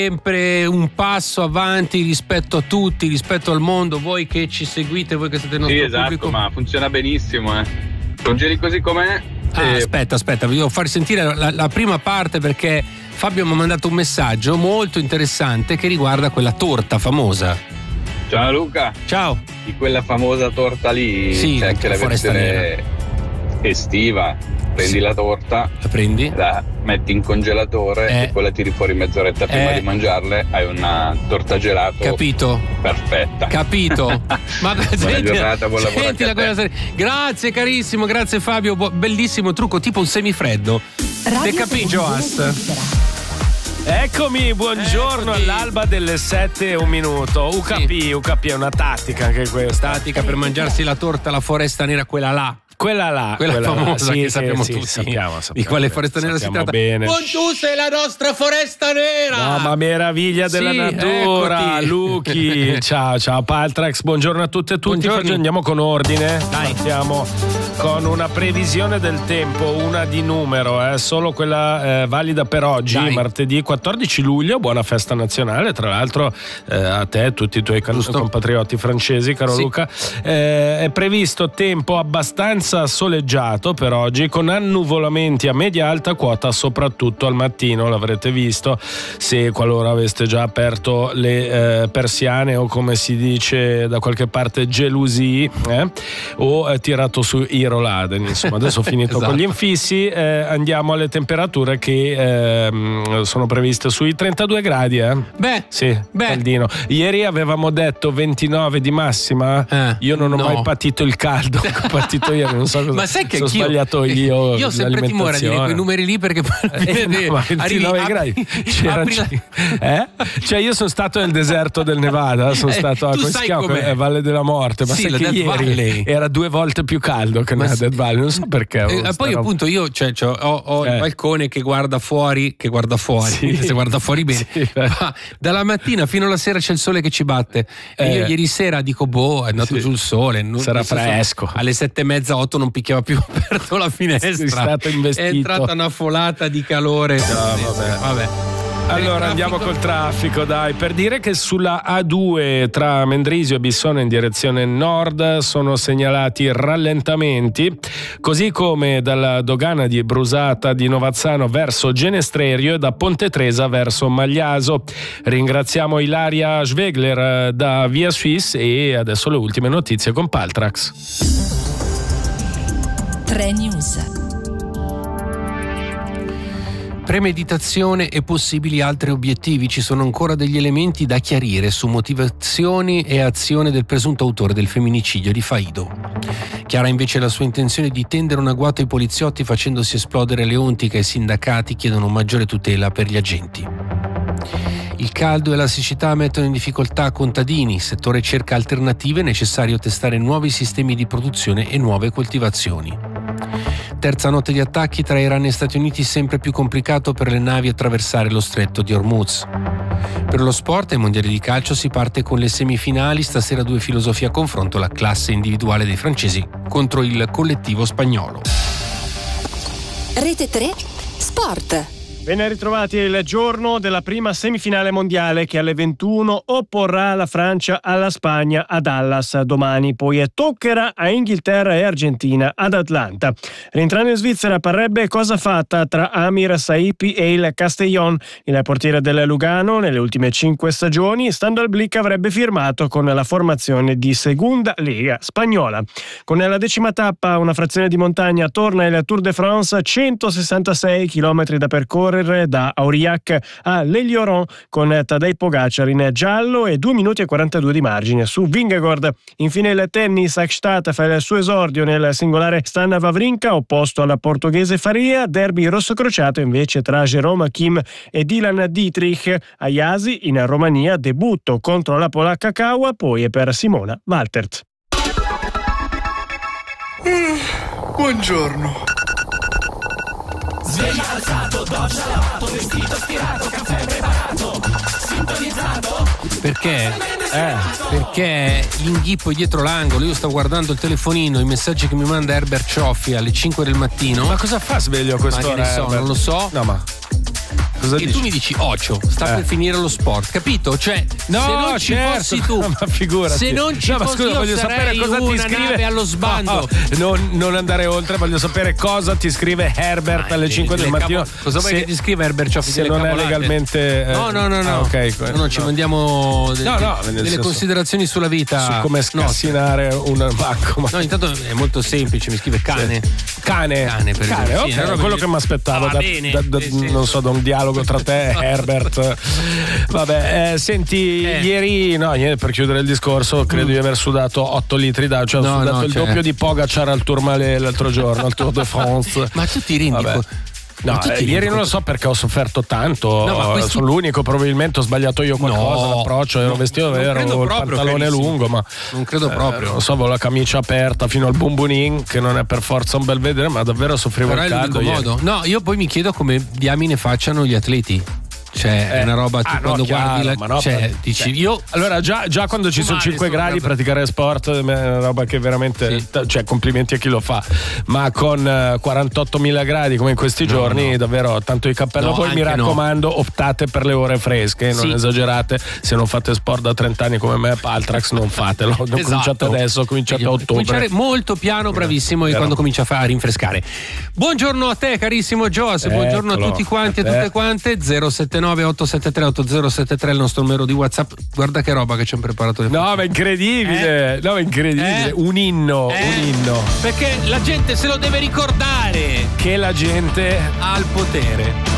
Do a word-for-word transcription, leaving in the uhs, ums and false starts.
sempre un passo avanti rispetto a tutti, rispetto al mondo, voi che ci seguite, voi che siete il nostro sì, esatto, pubblico. Ma funziona benissimo, eh. Congeli così com'è. Ah, e... aspetta, aspetta, vi devo far sentire la, la prima parte perché Fabio mi ha mandato un messaggio molto interessante che riguarda quella torta famosa. Ciao Luca. Ciao. Di quella famosa torta lì, sì, c'è anche la versione estiva. Prendi sì. la torta, la prendi, la metti in congelatore eh. e poi la tiri fuori mezz'oretta prima eh. di mangiarle, hai una torta gelato. Capito? Perfetta. Capito? Ma buona senti, giornata, buon lavoro. Senti la cosa, grazie carissimo, grazie Fabio, bellissimo trucco, tipo un semifreddo. Te capì, Joas? Eccomi, buongiorno Eccomi. All'alba delle sette e un minuto. U K P, sì. U K P è una tattica anche questa. Tattica per mangiarsi la torta, la foresta nera, quella là. Quella là, quella, quella famosa là. Sì, che sì, sappiamo sì, tutti. Sappiamo, sappiamo di quale bene, foresta nera si tratta. Bene. Oh, tu sei la nostra foresta nera. Mamma meraviglia della sì, natura, eccoti. Luchi. Ciao, ciao Paltrax, buongiorno a tutte e tutti. Oggi andiamo con ordine. Dai. Partiamo con una previsione del tempo, una di numero, eh, solo quella eh, valida per oggi, Dai. martedì quattordici luglio, buona festa nazionale, tra l'altro eh, a te e tutti i tuoi Giusto. compatrioti francesi, caro sì. Luca. Eh, è previsto tempo abbastanza soleggiato per oggi, con annuvolamenti a media alta quota soprattutto al mattino, l'avrete visto se qualora aveste già aperto le eh, persiane o come si dice da qualche parte gelousie eh? o eh, tirato su i rolladen, insomma adesso ho finito esatto. con gli infissi, eh, andiamo alle temperature che eh, sono previste sui trentadue gradi eh? Beh, sì, beh. caldino. Ieri avevamo detto ventinove di massima, eh, io non ho no. mai patito il caldo che ho patito ieri, non so cosa. Ma sai che ho sbagliato io. Io ho sempre timore a dire quei numeri lì perché poi eh, no, ma ventinove arrivi, gradi c'era apri, c- eh? Cioè io sono stato nel deserto del Nevada, sono eh, stato a come si chiama? Eh, Valle della Morte, ma sì, sai che Death ieri Valley. era due volte più caldo che nella Death Valley, non so perché. Eh, poi appunto io cioè, cioè, ho, ho eh. il balcone che guarda fuori, che guarda fuori, sì. se guarda fuori bene. Sì, ma dalla mattina fino alla sera c'è il sole che ci batte. E eh. io ieri sera dico boh, è andato sì. giù il sole. Non, sarà non so, fresco. Alle sette e mezza, otto non picchiava più, ho aperto la finestra. Sei stato investito. È entrata una folata di calore. No, vabbè. vabbè. Allora andiamo col traffico, dai, per dire che sulla A due tra Mendrisio e Bissone in direzione nord sono segnalati rallentamenti, così come dalla dogana di Brusata di Novazzano verso Genestrerio e da Ponte Tresa verso Magliaso. Ringraziamo Ilaria Schwegler da Via Suisse e adesso le ultime notizie con Paltrax. tre News. Premeditazione e possibili altri obiettivi. Ci sono ancora degli elementi da chiarire su motivazioni e azione del presunto autore del femminicidio di Faido. Chiara invece la sua intenzione di tendere un agguato ai poliziotti facendosi esplodere le onti che i sindacati chiedono maggiore tutela per gli agenti. Il caldo e la siccità mettono in difficoltà contadini. Il settore cerca alternative, è necessario testare nuovi sistemi di produzione e nuove coltivazioni. Terza notte di attacchi tra Iran e Stati Uniti, sempre più complicato per le navi attraversare lo stretto di Hormuz. Per lo sport e ai mondiali di calcio si parte con le semifinali, stasera due filosofie a confronto, la classe individuale dei francesi contro il collettivo spagnolo. Rete tre Sport. Ben ritrovati, il giorno della prima semifinale mondiale che alle ventuno opporrà la Francia alla Spagna a Dallas domani, poi toccherà a Inghilterra e Argentina ad Atlanta. Rientrando in Svizzera parrebbe cosa fatta tra Amir Saipi e il Castellón. Il portiere del Lugano nelle ultime cinque stagioni, stando al Blick, avrebbe firmato con la formazione di Segunda Lega spagnola. Con la decima tappa, una frazione di montagna, torna il Tour de France, centosessantasei chilometri da percorrere da Aurillac a l'Elioron con Tadej Pogacar in giallo e due minuti e quarantadue di margine su Vingegaard. Infine il tennis, Akstad fa il suo esordio nel singolare Stan Wawrinka opposto alla portoghese Faria, derby rossocrociato invece tra Jerome Kim e Dylan Dietrich. Ayasi in Romania, debutto contro la polacca Kawa, poi è per Simona Waltert. Mm, buongiorno. Sveglia alzato, doccia lavato, vestito stirato, caffè preparato, sintonizzato. Perché? Eh, perché l'inghippo è dietro l'angolo. Io sto guardando il telefonino, i messaggi che mi manda Herbert Cioffi alle cinque del mattino. Ma cosa fa sveglio a quest'ora? Ma che ne so, Herbert? non lo so. No, ma Cosa e dici? tu mi dici Ocio, sta Eh. per finire lo sport, capito? Cioè, No, se non ci certo, fossi tu, ma figurati. se non ci No, ma fossi scusa, io voglio sapere sarei cosa ti una scrive nave allo sbando. No, non, non andare oltre, voglio sapere cosa ti scrive Herbert Ah, alle le- cinque del le mattino. cavo- cosa vuoi se, che ti scriva Herbert Cioffi? se Delle non è cavolate? legalmente eh, No, no, no, no. ah, ok, No, no, ci no. mandiamo de- No, no, nel delle senso- considerazioni sulla vita. su come scassinare un banco. No, intanto è molto semplice, mi scrive cane. Cane, Cane, per cane, esempio. ok, Sì, una roba quello di- che mi aspettavo Ah, va da, bene, da- da- nel senso- non so, da un dialogo tra te e Herbert. Vabbè, eh, senti, Eh. ieri, no, niente, per chiudere il discorso, credo di aver sudato otto litri d'acqua, cioè ho No, sudato no, il cioè- doppio di Pogacar al Tourmalet l'altro giorno, al Tour de France. Ma tu ti rendi Vabbè. conto? No, Ma tu ti eh, rendi ieri non lo conto? so perché ho sofferto tanto. No, ma questi- Sono l'unico, probabilmente ho sbagliato io qualcosa. No, l'approccio, ero no, vestito non vero, credo il proprio, pantalone carissimo. lungo, ma Non credo eh, proprio. non so, avevo la camicia aperta fino al bumbunin, che non è per forza un bel vedere, ma davvero soffrivo Però il è caldo. l'unico ieri. modo. No, io poi mi chiedo come diamine facciano gli atleti. Cioè, è Eh, una roba, tu ah, no, quando chiaro, guardi la. ma no, cioè, per- dici, cioè, io. Allora, già, già quando ci sono Male, cinque sono gradi, proprio- praticare sport è una roba che veramente. Sì. t- Cioè, complimenti a chi lo fa. Ma con eh, quarantottomila gradi come in questi No, giorni, no. davvero tanto di cappello. No, Poi mi anche no. raccomando, optate per le ore fresche, non Sì. esagerate. Se non fate sport da trenta anni come me, Paltrax, non fatelo. Non Esatto. cominciate adesso, cominciate a ottobre. Cominciare molto piano, bravissimo, e Vero. quando comincia a fare a rinfrescare. Buongiorno a te, carissimo Gios, buongiorno a Eccolo. tutti quanti e A te. tutte quante. zero sette nove otto sette tre otto zero sette tre è il nostro numero di WhatsApp. Guarda che roba che ci hanno preparato. Le No, ma è incredibile! No, è incredibile! Eh? Un inno, Eh? un inno. Perché la gente se lo deve ricordare. Che la gente Ha il potere